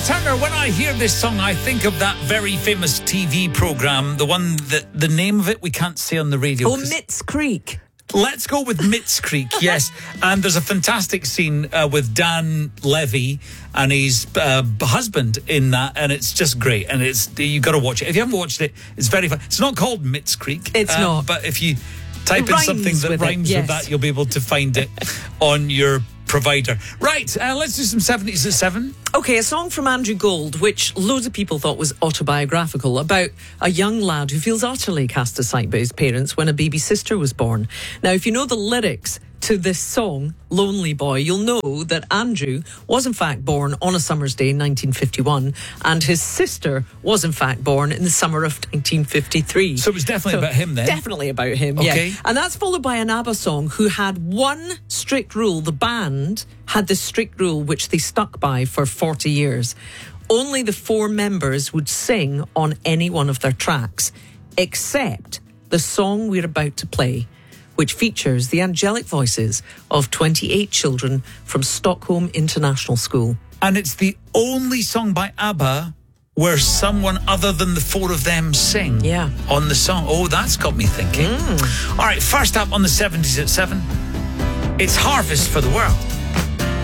Turner, when I hear this song, I think of that very famous TV programme, the one that the name of it we can't say on the radio. Oh, Mitts Creek. Let's go with Mitts Creek, yes. And there's a fantastic scene with Dan Levy and his husband in that, and it's just great. And you got to watch it. If you haven't watched it, it's very fun. It's not called Mitts Creek. It's not. But if you type in something that rhymes with that, you'll be able to find it on your provider. Right, let's do some 70s at 7. Okay, a song from Andrew Gold, which loads of people thought was autobiographical, about a young lad who feels utterly cast aside by his parents when a baby sister was born. Now, if you know the lyrics to this song, Lonely Boy, you'll know that Andrew was in fact born on a summer's day in 1951, and his sister was in fact born in the summer of 1953. So it was definitely about him then? Definitely about him, okay. Yeah. And that's followed by an ABBA song who had one strict rule. The band had this strict rule which they stuck by for 40 years. Only the 4 members would sing on any one of their tracks, except the song we're about to play, which features the angelic voices of 28 children from Stockholm International School. And it's the only song by ABBA where someone other than the 4 of them sing on the song. Oh, that's got me thinking. All right, first up on the 70s at 7, it's Harvest for the World.